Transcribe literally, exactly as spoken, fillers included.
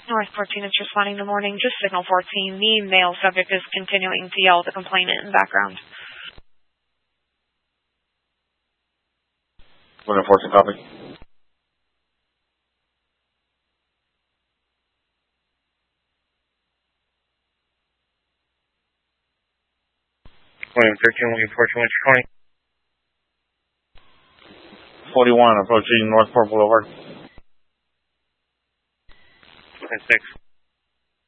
North fourteen is responding to morning, just signal fourteen. The male subject is continuing to yell at the complainant in the background. Winter fourteen, copy. William thirteen, William fourteen, what's your twenty? forty-one, approaching Northport Boulevard. ten six.